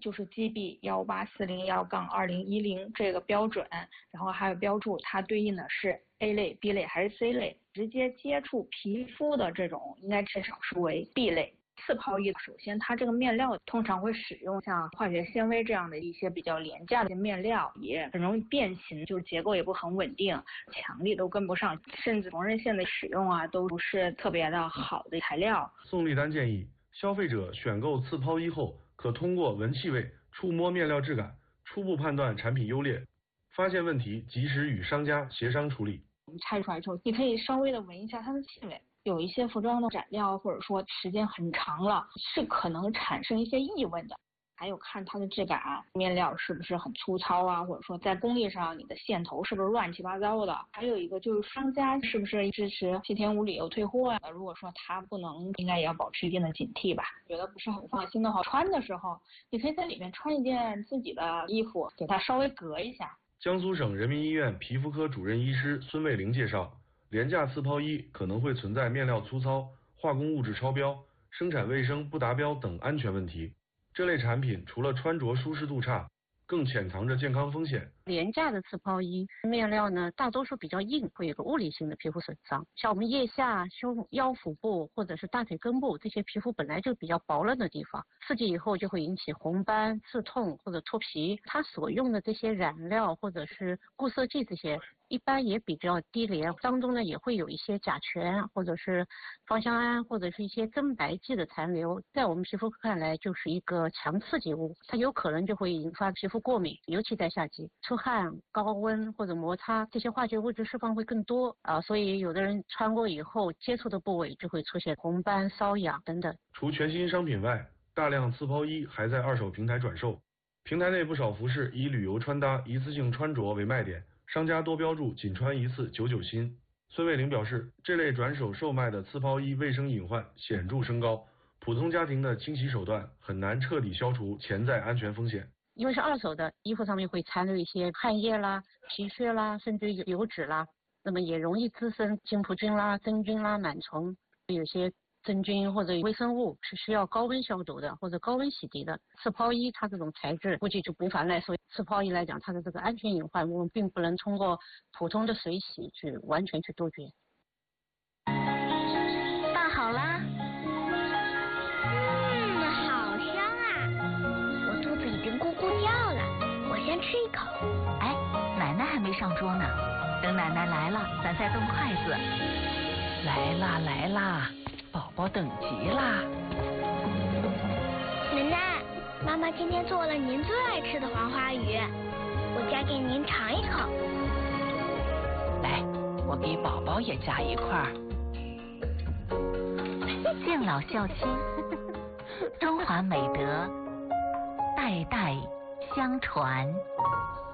就是 GB18401-2010这个标准，然后还有标注它对应的是 A 类、B 类还是 C 类，直接接触皮肤的这种应该至少是为 B 类。次抛衣首先它这个面料通常会使用像化学纤维这样的一些比较廉价的面料，也很容易变形，就是结构也不很稳定，强力都跟不上，甚至缝纫线的使用啊都不是特别的好的材料。 宋丽丹建议消费者选购次抛衣后，可通过闻气味、触摸面料质感，初步判断产品优劣，发现问题及时与商家协商处理。 你拆出来之后，你可以稍微的闻一下它的气味。有一些服装的染料或者说时间很长了，是可能产生一些异味的。还有看它的质感，面料是不是很粗糙啊，或者说在工艺上你的线头是不是乱七八糟的。还有一个就是商家是不是支持7天无理由退货啊，如果说他不能，应该也要保持一定的警惕吧。觉得不是很放心的话，穿的时候你可以在里面穿一件自己的衣服，给它稍微隔一下。 江苏省人民医院皮肤科主任医师孙卫玲介绍，廉价次抛衣可能会存在面料粗糙、化工物质超标、生产卫生不达标等安全问题。这类产品除了穿着舒适度差，更潜藏着健康风险。 廉价的次抛衣面料呢，大多数比较硬，会有个物理性的皮肤损伤。像我们腋下、胸腰腹部或者是大腿根部这些皮肤本来就比较薄润的地方，刺激以后就会引起红斑、刺痛或者脱皮。它所用的这些染料或者是固色剂这些，一般也比较低廉，当中呢也会有一些甲醛或者是芳香胺或者是一些增白剂的残留，在我们皮肤看来就是一个强刺激物，它有可能就会引发皮肤过敏，尤其在夏季出汗、高温或者摩擦，这些化学物质释放会更多所以有的人穿过以后接触的部位就会出现红斑、瘙痒等等。 除全新商品外，大量次抛衣还在二手平台转售，平台内不少服饰以旅游穿搭、一次性穿着为卖点，商家多标注仅穿一次99新。孙卫玲表示，这类转手售卖的次抛衣卫生隐患显著升高，普通家庭的清洗手段很难彻底消除潜在安全风险。 因为是二手的，衣服上面会残留一些汗液啦、皮屑啦，甚至油脂啦，那么也容易滋生金葡菌啦、真菌啦、螨虫，有些真菌或者微生物是需要高温消毒的或者高温洗涤的。次抛衣它这种材质估计就无法耐受，次抛衣来讲它的这个安全隐患我们并不能通过普通的水洗去完全去杜绝。 拌好啦。好香啊，我肚子已经咕咕叫了，我先吃一口。 哎，奶奶还没上桌呢，等奶奶来了咱再动筷子。 来啦来啦，宝宝等急啦。 奶奶，妈妈今天做了您最爱吃的黄花鱼，我夹给您尝一口。 来，我给宝宝也夹一块。 敬老孝亲，中华美德代代相传。